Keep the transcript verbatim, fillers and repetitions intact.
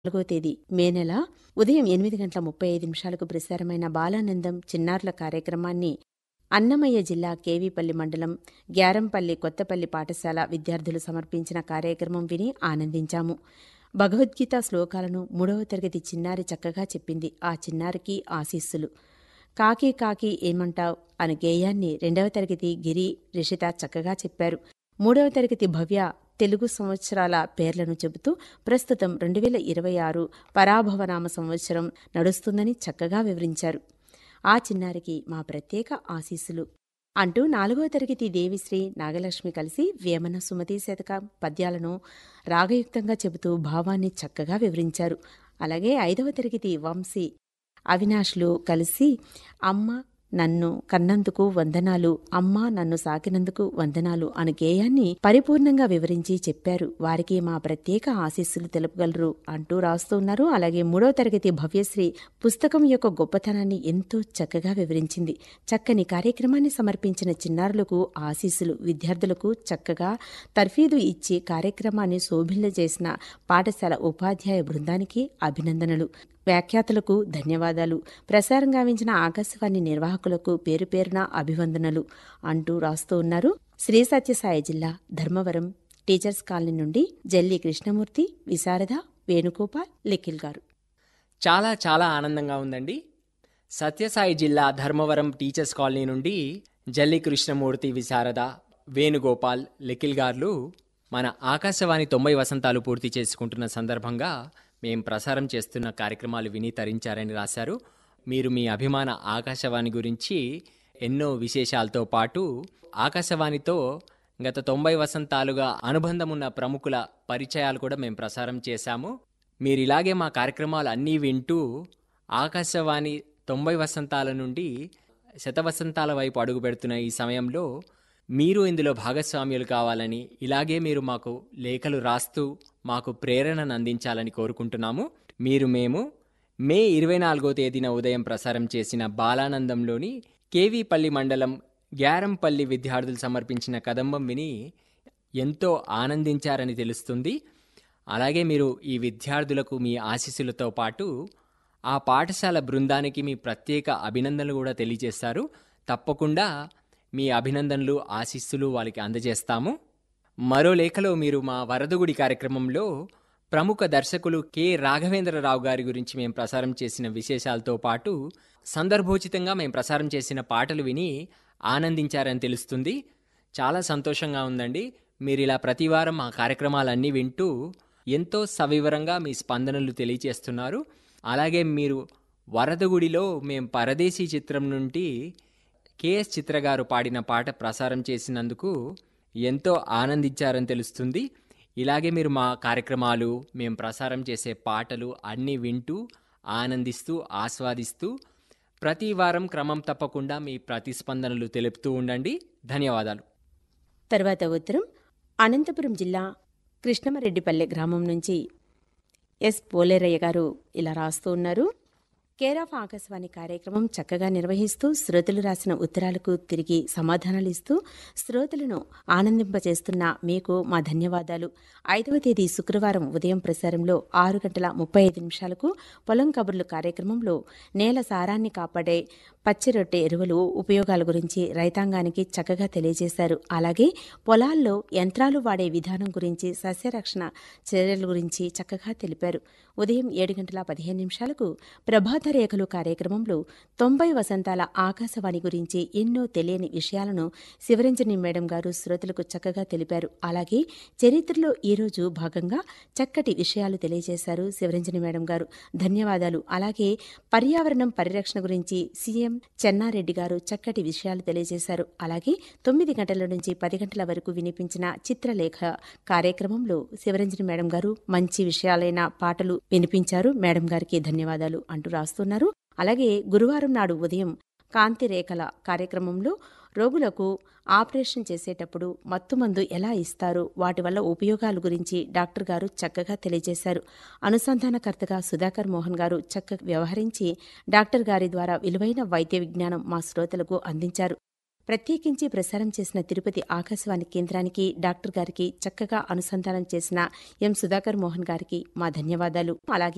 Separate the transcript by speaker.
Speaker 1: నాలుగో తేదీ మే నెల ఉదయం ఎనిమిది గంటల ముప్పై ఐదు నిమిషాలకు ప్రసారమైన బాలానందం చిన్నారుల కార్యక్రమాన్ని అన్నమయ్య జిల్లా కేవీపల్లి మండలం గ్యారంపల్లి కొత్తపల్లి పాఠశాల విద్యార్థులు సమర్పించిన కార్యక్రమం విని ఆనందించాము. భగవద్గీత శ్లోకాలను మూడవ తరగతి చిన్నారి చక్కగా చెప్పింది. ఆ చిన్నారికి ఆశీస్సులు. కాకి కాకి ఏమంటావ్ అనే గేయాన్ని రెండవ తరగతి గిరి రిషిత చక్కగా చెప్పారు. మూడవ తరగతి భవ్య తెలుగు సంవత్సరాల పేర్లను చెబుతూ ప్రస్తుతం రెండు వేల ఇరవై ఆరు పరాభవనామ సంవత్సరం నడుస్తుందని చక్కగా వివరించారు. ఆ చిన్నారికి మా ప్రత్యేక ఆశీస్సులు అంటూ నాలుగవ తరగతి దేవిశ్రీ నాగలక్ష్మి కలిసి వేమన సుమతి శతకం పద్యాలను రాగయుక్తంగా చెబుతూ భావాన్ని చక్కగా వివరించారు. అలాగే ఐదవ తరగతి వంశీ అవినాష్లు కలిసి అమ్మ నన్ను కన్నందుకు వందనాలు, అమ్మా నన్ను సాకినందుకు వందనాలు అను గేయాన్ని పరిపూర్ణంగా వివరించి చెప్పారు. వారికి మా ప్రత్యేక ఆశీస్సులు తెలుపగలరు అంటూ రాస్తున్నారు. అలాగే మూడో తరగతి భవ్యశ్రీ పుస్తకం యొక్క గొప్పతనాన్ని ఎంతో చక్కగా వివరించింది. చక్కని కార్యక్రమాన్ని సమర్పించిన చిన్నారులకు ఆశీస్సులు. విద్యార్థులకు చక్కగా తర్ఫీదు ఇచ్చి కార్యక్రమాన్ని శోభిల్ల చేసిన పాఠశాల ఉపాధ్యాయ బృందానికి అభినందనలు. వ్యాఖ్యాతలకు ధన్యవాదాలు. ప్రసారం గావించిన ఆకాశవాణి నిర్వాహకులకు పేరు పేరున అభివందనలు అంటూ రాస్తూ ఉన్నారు. శ్రీ సత్యసాయి జిల్లా ధర్మవరం టీచర్స్ కాలనీ నుండి జల్లి కృష్ణమూర్తి, విశారద, వేణుగోపాల్, లిఖిల్ గారు.
Speaker 2: చాలా చాలా ఆనందంగా ఉందండి. సత్యసాయి జిల్లా ధర్మవరం టీచర్స్ కాలనీ నుండి జల్లి కృష్ణమూర్తి, విశారద, వేణుగోపాల్, లిఖిల్ గారు మన ఆకాశవాణి తొంభై వసంతాలు పూర్తి చేసుకుంటున్న సందర్భంగా మేం ప్రసారం చేస్తున్న కార్యక్రమాలు విని తరించారని రాశారు. మీరు మీ అభిమాన ఆకాశవాణి గురించి ఎన్నో విశేషాలతో పాటు ఆకాశవాణితో గత తొంభై వసంతాలుగా అనుబంధం ఉన్న ప్రముఖుల పరిచయాలు కూడా మేము ప్రసారం చేశాము. మీరు ఇలాగే మా కార్యక్రమాలు అన్నీ వింటూ ఆకాశవాణి తొంభై వసంతాల నుండి శతవసంతాల వైపు అడుగు పెడుతున్న ఈ సమయంలో మీరు ఇందులో భాగస్వామ్యులు కావాలని, ఇలాగే మీరు మాకు లేఖలు రాస్తూ మాకు ప్రేరణను అందించాలని కోరుకుంటున్నాము. మీరు మేము మే ఇరవై నాలుగో తేదీన ఉదయం ప్రసారం చేసిన బాలానందంలోని కేవీపల్లి మండలం గ్యారంపల్లి విద్యార్థులు సమర్పించిన కదంబం విని ఎంతో ఆనందించారని తెలుస్తుంది. అలాగే మీరు ఈ విద్యార్థులకు మీ ఆశీస్సులతో పాటు ఆ పాఠశాల బృందానికి మీ ప్రత్యేక అభినందనలు కూడా తెలియజేస్తారు. తప్పకుండా మీ అభినందనలు, ఆశీస్సులు వాళ్ళకి అందజేస్తాము. మరో లేఖలో మీరు మా వరదగుడి కార్యక్రమంలో ప్రముఖ దర్శకులు కె రాఘవేంద్రరావు గారి గురించి మేము ప్రసారం చేసిన విశేషాలతో పాటు సందర్భోచితంగా మేము ప్రసారం చేసిన పాటలు విని ఆనందించారని తెలుస్తుంది. చాలా సంతోషంగా ఉందండి. మీరు ఇలా ప్రతివారం మా కార్యక్రమాలన్నీ వింటూ ఎంతో సవివరంగా మీ స్పందనలు తెలియజేస్తున్నారు. అలాగే మీరు వరదగుడిలో మేము పరదేశీ చిత్రం నుండి కెఎస్ చిత్ర గారు పాడిన పాట ప్రసారం చేసినందుకు ఎంతో ఆనందించారని తెలుస్తుంది. ఇలాగే మీరు మా కార్యక్రమాలు, మేము ప్రసారం చేసే పాటలు అన్నీ వింటూ ఆనందిస్తూ ఆస్వాదిస్తూ ప్రతి వారం క్రమం తప్పకుండా మీ ప్రతిస్పందనలు తెలుపుతూ ఉండండి. ధన్యవాదాలు.
Speaker 1: తర్వాత ఉత్తరం అనంతపురం జిల్లా కృష్ణమరెడ్డిపల్లె గ్రామం నుంచి ఎస్ పోలేరయ్య గారు ఇలా రాస్తూ ఉన్నారు. కేర్ ఆఫ్ ఆకాశవాణి కార్యక్రమం చక్కగా నిర్వహిస్తూ శ్రోతలు రాసిన ఉత్తరాలకు తిరిగి సమాధానాలు ఇస్తూ శ్రోతలను ఆనందింపచేస్తున్న మీకు మా ధన్యవాదాలు. ఐదవ తేదీ శుక్రవారం ఉదయం ప్రసారంలో ఆరు గంటల ముప్పై ఐదు నిమిషాలకు పొలం కబుర్లు కార్యక్రమంలో నేల సారాన్ని కాపాడే పచ్చిరొట్టె ఎరువులు ఉపయోగాల గురించి రైతాంగానికి చక్కగా తెలియజేశారు. అలాగే పొలాల్లో యంత్రాలు వాడే విధానం గురించి, సస్యరక్షణ చర్యల గురించి చక్కగా తెలిపారు. ఉదయం ఏడు గంటల పదిహేను నిమిషాలకు ప్రభాత రేఖలు కార్యక్రమంలో తొంభై వసంతాల ఆకాశవాణి గురించి ఎన్నో తెలియని విషయాలను శివరంజని మేడం గారు శ్రోతలకు చక్కగా తెలిపారు. అలాగే చరిత్రలో ఈరోజు భాగంగా చక్కటి విషయాలు తెలియజేశారు శివరంజని మేడం గారు. ధన్యవాదాలు. అలాగే పర్యావరణం పరిరక్షణ గురించి సీఎం చెన్నారెడ్డి గారు చక్కటి విషయాలు తెలియజేశారు. అలాగే తొమ్మిది గంటల నుంచి పది గంటల వరకు వినిపించిన చిత్రలేఖ కార్యక్రమంలో శివరంజని మేడం గారు మంచి విషయాలైన పాటలు వినిపించారు. మేడం గారికి ధన్యవాదాలు అంటూ రాస్తున్నారు. అలాగే గురువారం నాడు ఉదయం కాంతి రేఖల కార్యక్రమంలో రోగులకు ఆపరేషన్ చేసేటప్పుడు మత్తుమందు ఎలా ఇస్తారు, వాటి వల్ల ఉపయోగాల గురించి డాక్టర్ గారు చక్కగా తెలియజేశారు. అనుసంధానకర్తగా సుధాకర్ మోహన్ గారు చక్కగా వ్యవహరించి డాక్టర్ గారి ద్వారా విలువైన వైద్య విజ్ఞానం మా శ్రోతలకు అందించారు. ప్రత్యేకించి ప్రసారం చేసిన తిరుపతి ఆకాశవాణి కేంద్రానికి డాక్టర్ గారికి చక్కగా అనుసంధానం చేసిన ఎం సుధాకర్ మోహన్ గారికి మా ధన్యవాదాలు. అలాగే